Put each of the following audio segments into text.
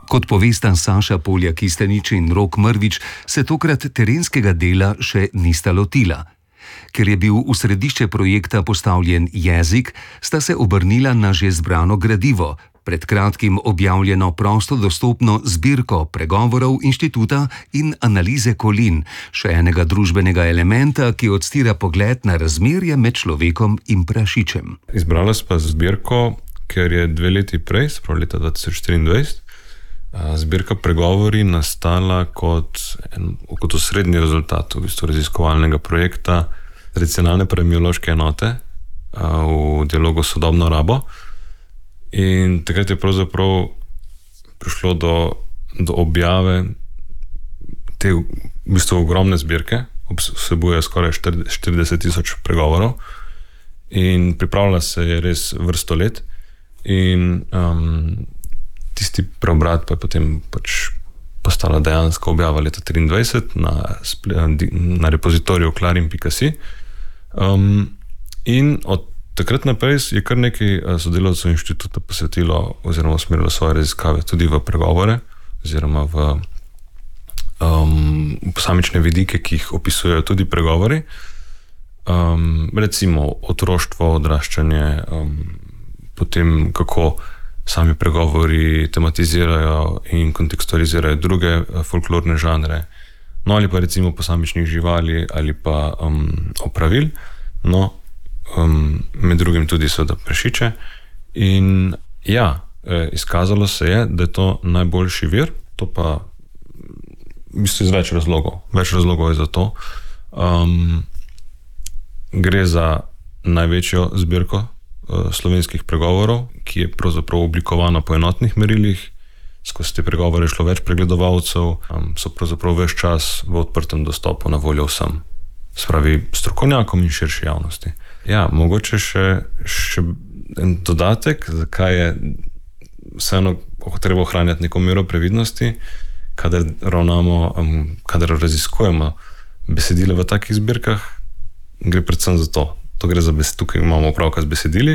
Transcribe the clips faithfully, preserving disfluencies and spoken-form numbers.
Kot povesta Saša Poljak-Kistenič in Rok Mrvič, se tokrat terenskega dela še nista lotila. Ker je bil v središče projekta postavljen jezik, sta se obrnila na že zbrano gradivo, pred kratkim objavljeno prosto dostopno zbirko pregovorov inštituta in analize kolin, še enega družbenega elementa, ki odstira pogled na razmerje med človekom in prašičem. Izbrala sva zbirko, ker je dve leti prej, spravo leta dva tisoč štiriindvajset, zbirka pregovori nastala kot, en, kot osrednji rezultat v bistvu raziskovalnega projekta tradicionalne paremiološke enote v dialogu Sodobno rabo. In takrat je pravzaprav prišlo do, do objave te v bistvu ogromne zbirke, vsebuje skoraj štirideset tisoč pregovorov in pripravila se je res vrsto let. In um, tisti preobrat pa je potem pač postala dejansko objava leta triindvajset na, na repozitoriju clarin pika si. Um, in od takrat naprej je kar nekaj sodelavcev inštituta posvetilo oziroma usmerilo svoje raziskave tudi v pregovore oziroma v um, posamične vidike, ki jih opisujejo tudi pregovori. Um, recimo otroštvo, odraščanje, um, potem kako sami pregovori tematizirajo in kontekstualizirajo druge folklorne žanre, no ali pa recimo posamičnih živali ali pa um, opravil, no um, med drugim tudi seveda prašiče. In ja, izkazalo se je, da je to najboljši vir, to pa v bistvu iz več razlogov, več razlogov je za to. Um, gre za največjo zbirko slovenskih pregovorov, ki je pravzaprav oblikovana po enotnih merilih. Skozi te pregovore je šlo več pregledovalcev, so pravzaprav ves čas v odprtem dostopu na voljo vsem, spravi strokovnjakom in širši javnosti. Ja, mogoče še, še en dodatek, zakaj je vseeno treba ohranjati neko mero previdnosti, kadar ravnamo, kadar raziskujemo besedile v takih zbirkah, gre predvsem za to. To gre za besedili, tukaj imamo opravka z besedili.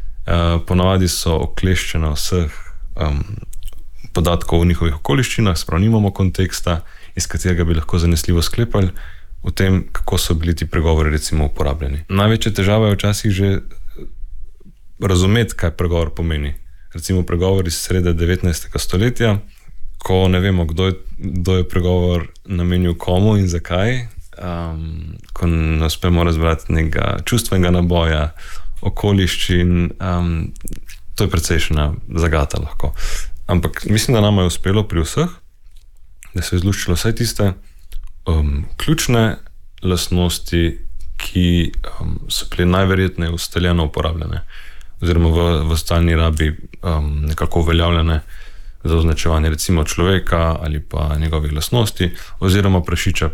Uh, ponavadi so okleščene vseh um, podatkov o njihovih okoliščinah, sprav nimamo konteksta, iz katerega bi lahko zanesljivo sklepali o tem, kako so bili ti pregovori recimo uporabljeni. Največja težava je včasih že razumeti, kaj pregovor pomeni. Recimo pregovor iz srede devetnajstega stoletja, ko ne vemo, kdo je, kdo je pregovor namenil komu in zakaj, Um, ko ne uspemo razbrati nekega čustvenega naboja, okoliščin, um, to je precejšnja zagata lahko. Ampak mislim, da nama je uspelo pri vseh, da se je izluščilo vse tiste um, ključne lastnosti, ki um, so bile najverjetneje ustaljeno uporabljene oziroma v, v stalni rabi um, nekako uveljavljene za označevanje recimo človeka ali pa njegovih lastnosti oziroma prašiča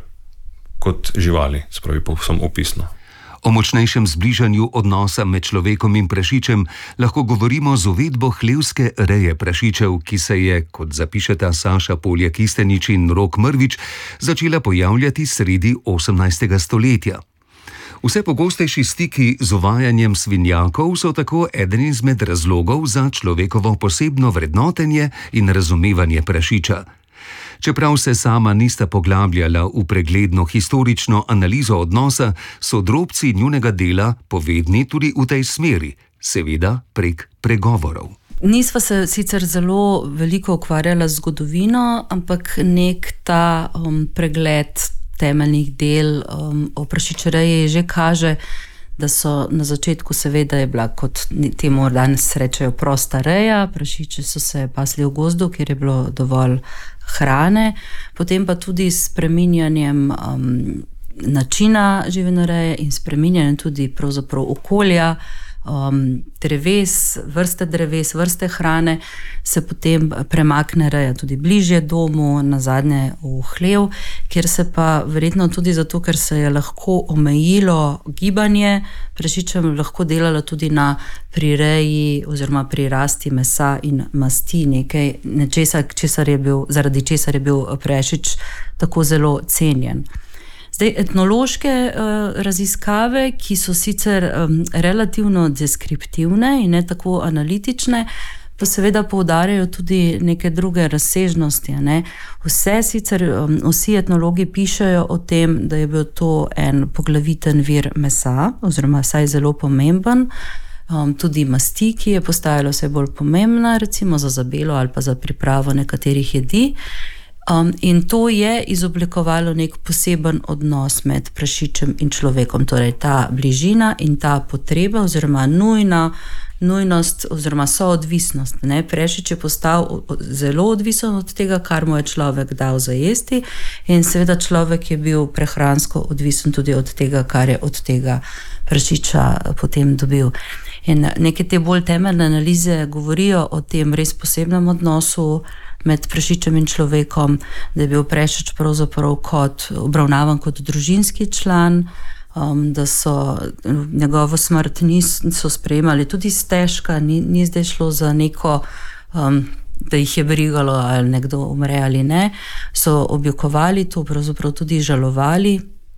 kot živali, spravi povsem opisno. O močnejšem zbližanju odnosa med človekom in prašičem lahko govorimo z uvedbo hlevske reje prašičev, ki se je, kot zapišeta Saša Poljak-Kistenič in Rok Mrvič, začela pojavljati sredi osemnajstega stoletja. Vse pogostejši stiki z uvajanjem svinjakov so tako eden izmed razlogov za človekovo posebno vrednotenje in razumevanje prašiča. Čeprav se sama nista poglabljala v pregledno historično analizo odnosa, so drobci njunega dela povedni tudi v tej smeri, seveda prek pregovorov. Nisva se sicer zelo veliko ukvarjala z zgodovino, ampak nek ta um, pregled temeljnih del um, o prašičereji že kaže, da so na začetku seveda je bila, kot temu danes rečejo, prosta reja, prašiče so se pasli v gozdu, kjer je bilo dovolj hrane, potem pa tudi s spreminjanjem um, načina živinoreje in spreminjanjem tudi pravzaprav okolja, um, dreves, vrste dreves, vrste hrane, se potem premakne reja tudi bližje domu, nazadnje v hlev, kjer se pa verjetno tudi zato, ker se je lahko omejilo gibanje, prašičem lahko delalo tudi na prireji oziroma prirasti mesa in masti, nekaj nečesa, česar je bil, zaradi česar je bil prašič tako zelo cenjen. Zdaj, etnološke uh, raziskave, ki so sicer um, relativno deskriptivne in ne tako analitične, pa seveda poudarjajo tudi neke druge razsežnosti. Ne? Vse sicer, vsi etnologi pišejo o tem, da je bil to en poglaviten vir mesa, oziroma vsaj zelo pomemben, um, tudi masti, ki je postajala vse bolj pomembna, recimo za zabelo ali pa za pripravo nekaterih jedi. Um, in to je izoblikovalo nek poseben odnos med prašičem in človekom, torej ta bližina in ta potreba oziroma nujna, nujnost oziroma soodvisnost. Ne? Prašič je postal zelo odvisen od tega, kar mu je človek dal za jesti, in seveda človek je bil prehransko odvisen tudi od tega, kar je od tega prašiča potem dobil. In neke te bolj temeljne analize govorijo o tem res posebnem odnosu med prašičem in človekom, da je bil prašič pravzaprav kot, obravnavan kot družinski član, um, da so njegovo smrt niso sprejemali tudi stežka, ni, ni zdaj šlo za neko, um, da jih je brigalo, ali nekdo umre ali ne, so objokovali to, pravzaprav tudi žalovali.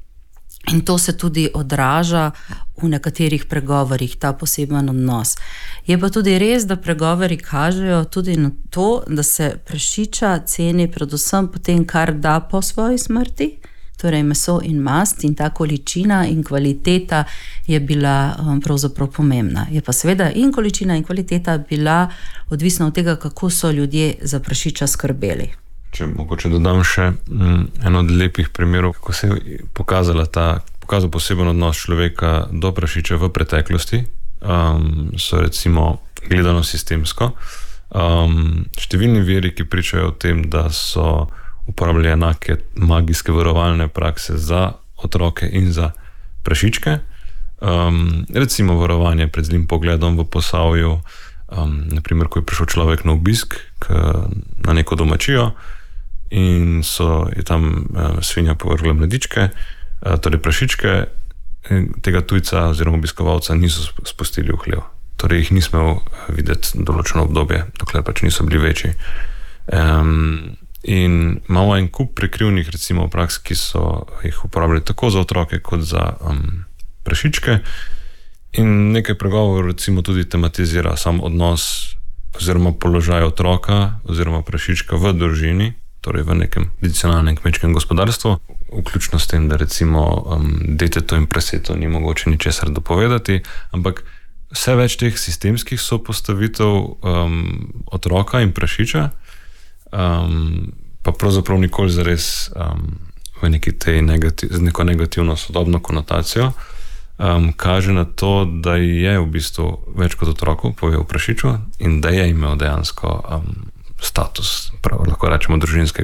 In to se tudi odraža v nekaterih pregovorih, ta poseben odnos. Je pa tudi res, da pregovori kažejo tudi na to, da se prašiča ceni predvsem po tem, kar da po svoji smrti, torej meso in mast, in ta količina in kvaliteta je bila um, pravzaprav pomembna. Je pa seveda in količina in kvaliteta bila odvisna od tega, kako so ljudje za prašiča skrbeli. Če mogoče dodam še um, en od lepih primerov, kako se je pokazala ta, pokazal poseben odnos človeka do prašiča v preteklosti, um, so recimo gledano sistemsko. Um, številni viri, ki pričajo o tem, da so uporabljali enake magijske varovalne prakse za otroke in za prašičke. Um, recimo varovanje pred zlim pogledom v Posavju, um, naprimer, ko je prišel človek na obisk k, na neko domačijo, in so, je tam uh, svinja povrgla mladičke, uh, torej prašičke, tega tujca oziroma obiskovalca niso spustili v hlev. Torej jih nismo videti določeno obdobje, dokler pač niso bili večji. Um, in imamo en kup prekrivnih recimo praks, ki so jih uporabljali tako za otroke kot za um, prašičke, in nekaj pregovorov recimo tudi tematizira sam odnos oziroma položaj otroka oziroma prašička v družini, torej v nekem tradicionalnem kmečkem gospodarstvu, vključno s tem, da recimo um, detetu in prasetu ni mogoče ničesar dopovedati, ampak vse več teh sistemskih sopostavitev um, otroka in prašiča, um, pa pravzaprav nikoli zares um, v neki tej negativ, z neko negativno sodobno konotacijo, um, kaže na to, da je v bistvu več kot otroku, pove o prašiču, in da je imel dejansko um, status, prav, lahko rečemo, družinskega